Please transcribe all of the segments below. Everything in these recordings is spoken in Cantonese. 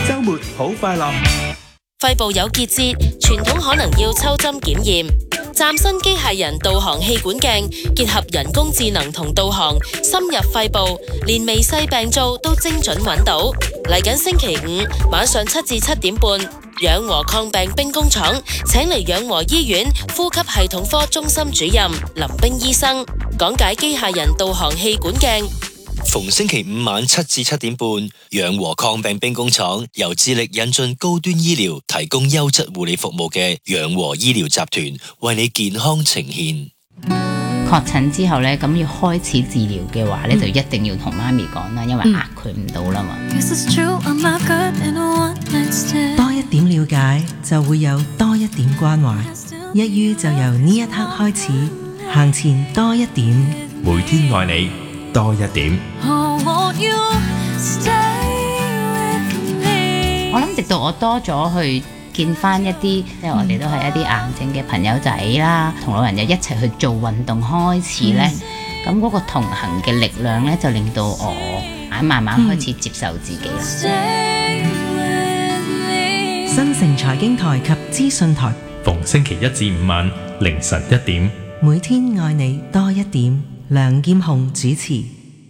週末好快樂。 肺部有結節，傳統可能要抽針檢驗。嶄新機械人導航氣管鏡結合人工智能同導航，深入肺部，連微細病灶都精準揾到。嚟緊星期五晚上7至7點半，養和抗病兵工廠請嚟養和醫院呼吸系統科中心主任林冰醫生講解機械人導航氣管鏡。 逢星期五晚7至7點半，養和抗病兵工廠由致力引進高端醫療、提供優質護理服務嘅養和醫療集團為你健康呈現。 確診之後呢，咁要開始治療嘅話呢，就一定要同媽咪講啦，因為呃佢唔到啦嘛。 多一點了解，就會有多一點關懷。一於就由呢一刻開始，行前多一點， 每天愛你多一點。 我諗直到我多咗去見翻一啲，即係我哋都係一啲癌症嘅朋友仔啦，同老人又一齊去做運動開始呢。咁嗰個同行嘅力量呢，就令到我慢慢開始接受自己啦。 新城財經台及資訊台， 逢星期一至五晚凌晨1點， 每天愛你多一點。梁劍雄主持。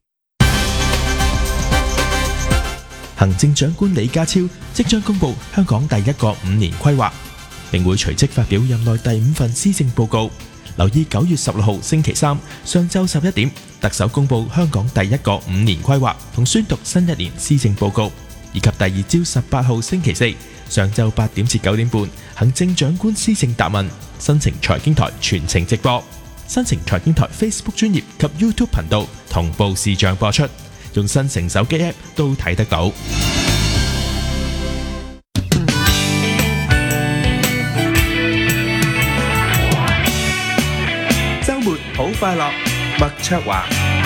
行政長官李家超即將公布香港第一個5年規劃，並會隨即發表任內第5份施政報告。留意9月16號星期三上晝11點，特首公布香港第一個5年規劃同宣讀新一年施政報告，以及第二朝18號星期四上晝8點至9點半，行政長官施政答問，新城財經台全程直播。新城財經台 Facebook 專頁及 YouTube 頻道同步視像播出，用新城手機 App 都睇得到。週末好快樂，麥卓華。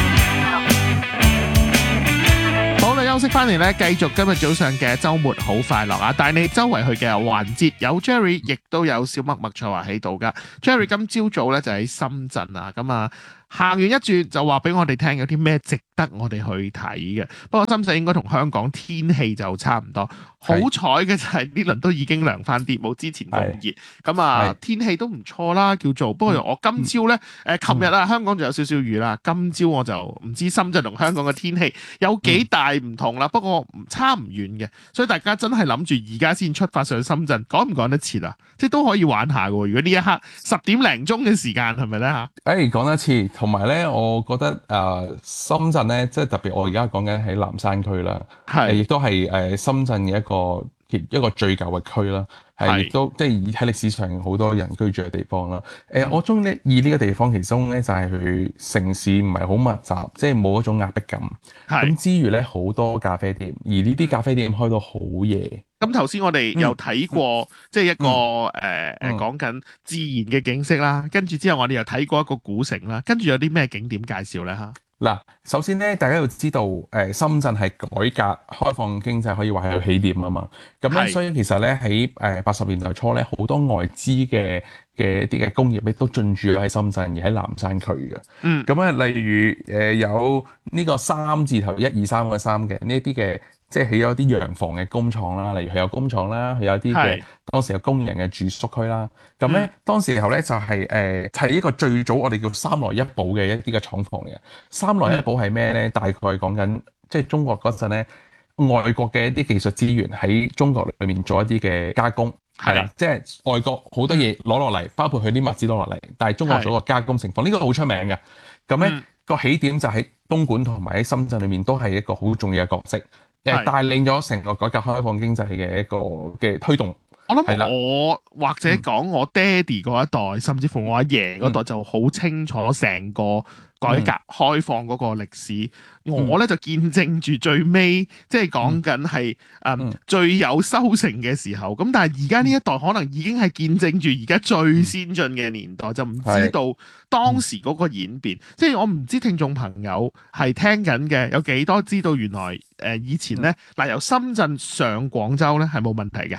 好啦，休息翻嚟咧，繼續今日早上嘅週末好快樂啊！帶你周圍去嘅環節，有 Jerry， 亦都有小麥麥卓華喺度噶。Jerry 今朝早咧就喺深圳啊，咁啊行完一轉就話俾我哋聽有啲咩值得我哋去睇嘅。不過深圳應該同香港天氣就差唔多。好彩嘅就係呢輪都已經涼翻啲，冇之前咁熱。咁啊天氣都唔錯啦，叫做。不過我今朝咧，琴日啊香港仲有少少雨啦，今朝我就唔知深圳同香港嘅天氣有幾大唔同啦。不過差唔遠嘅，所以大家真係諗住而家先出發上深圳，趕唔趕得切啊？即係都可以玩下嘅喎。如果呢一刻10點零鐘嘅時間係咪咧嚇？ 講得切，同埋咧，我覺得深圳咧，即係特別我而家講緊喺南山區啦，亦都係深圳嘅一個最舊嘅區啦，亦都即係喺歷史上好多人居住嘅地方啦。我中意呢個地方，其中咧就係佢城市唔係好密集，即係冇一種壓迫感。咁之餘咧，好多咖啡店，而呢啲咖啡店開到好夜。咁頭先我哋又睇過，即係一個講緊自然嘅景色啦，跟住之後我哋又睇過一個古城啦，跟住有啲咩景點介紹咧嚇？ 嗱，首先咧，大家要知道，深圳係改革開放經濟，可以話係起點啊嘛。咁咧，所以其實咧喺80年代初咧，好多外資嘅一啲嘅工業咧都進駐喺深圳，而喺南山區嘅。咁啊，例如有呢個3字頭1、2、3個3嘅呢啲嘅。即係起咗啲洋房嘅工廠啦，例如佢有工廠啦，佢有啲嘅當時有工人嘅住宿區啦。咁咧當時候咧就係一個最早我哋叫3來1補嘅一啲嘅廠房嚟嘅。3來1補係咩咧？大概講緊即係中國嗰陣咧，外國嘅一啲技術資源喺中國裏面做一啲嘅加工，係啦，即係外國好多嘢攞落嚟，包括佢啲物資攞落嚟，但係中國做個加工情況，呢個好出名嘅。咁咧個起點就喺東莞同埋喺深圳裏面都係一個好重要嘅角色。帶領咗成個改革開放經濟嘅一個嘅推動。我諗我或者講我爹哋嗰一代，甚至乎我阿爺嗰代就好清楚成個改革開放嗰個歷史。我咧就見證住最尾，即係講緊係最有收成嘅時候。咁但係而家呢一代可能已經係見證住而家最先進嘅年代，就唔知道當時嗰個演變。即係我唔知聽眾朋友係聽緊嘅有幾多知道原來以前咧由深圳上廣州咧係冇問題嘅。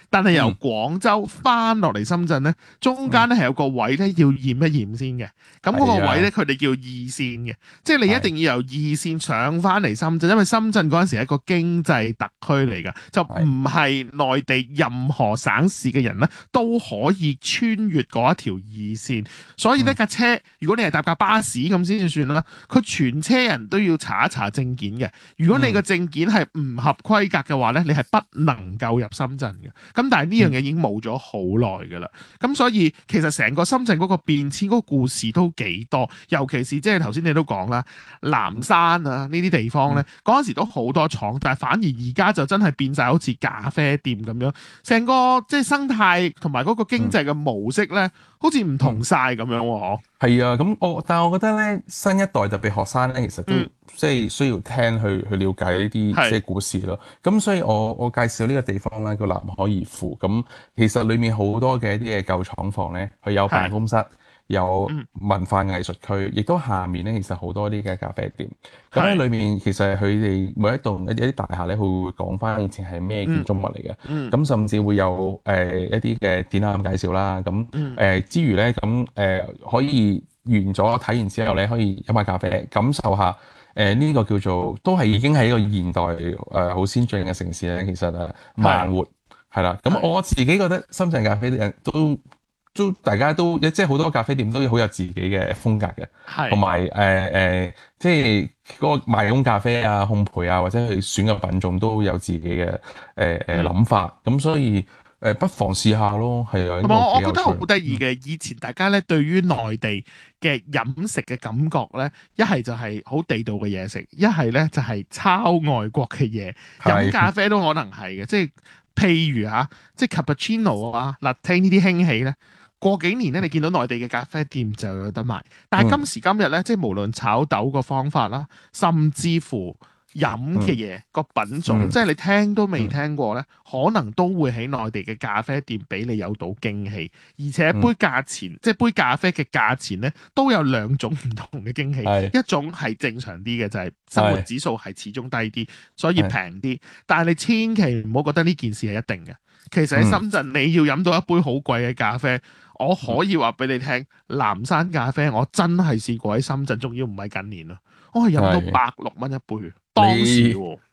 但係由廣州翻落嚟深圳咧，中間咧係有個位咧要驗一驗先嘅。咁嗰個位咧，佢哋叫二線嘅，即係你一定要由二線上翻嚟深圳，因為深圳嗰陣時係一個經濟特區嚟㗎，就唔係內地任何省市嘅人咧都可以穿越嗰一條二線。所以呢架車，如果你係搭架巴士咁先至算啦，佢全車人都要查一查證件嘅。如果你個證件係唔合規格嘅話咧，你係不能夠入深圳嘅。咁但係呢樣嘢已經冇咗好耐㗎啦。咁所以其實成個深圳嗰個變遷嗰個故事都幾多，尤其是即係頭先你都講啦，南山啊呢啲地方咧，嗰陣時都好多廠，但係反而而家就真係變晒好似咖啡店咁樣，成個即係生態同埋嗰個經濟嘅模式咧，好似唔同晒咁樣喎。 係啊，但係我覺得咧，新一代特別學生咧，其實都即係需要聽去了解呢啲即係故事咯。咁所以我介紹呢個地方咧叫南海怡富，咁其實裡面好多嘅一啲嘅舊廠房咧，佢有辦公室。有文化藝術區，亦都下面咧，其實好多啲嘅咖啡店。咁喺裏面，其實佢哋每一棟一啲大廈咧，佢會講翻以前係咩建築物嚟嘅。咁甚至會有一啲嘅展覽介紹啦。咁之餘咧，咁可以完咗睇完之後咧，可以飲下咖啡，感受下呢個叫做都係已經係一個現代好先進嘅城市咧。其實慢活係啦。咁我自己覺得深圳咖啡店都大家都即係好多咖啡店都好有自己嘅風格嘅，同埋即係嗰個賣工咖啡啊、烘焙啊，或者佢選嘅品種都有自己嘅諗法，咁所以不妨試下咯，係啊。 我覺得好得意嘅，以前大家咧對於內地嘅飲食嘅感覺咧，一係就係好地道嘅嘢食，一係咧就係抄外國嘅嘢。飲咖啡都可能係嘅，即係譬如即係 cappuccino 啊、latte 呢啲興起咧。過幾年咧，你見到內地嘅咖啡店就有得賣，但係今時今日咧，即係無論炒豆個方法啦，甚至乎飲嘅嘢個品種，即係你聽都未聽過咧，可能都會喺內地嘅咖啡店俾你有到驚喜，而且杯價錢，即係杯咖啡嘅價錢咧，都有兩種唔同嘅驚喜，一種係正常啲嘅，就係生活指數係始終低啲，所以平啲，但係你千祈唔好覺得呢件事係一定嘅。其實喺深圳，你要飲到一杯好貴嘅咖啡，我可以話俾你聽，南山咖啡我真係試過喺深圳，仲要唔係近年咯，我係飲到106蚊一杯，當時喎。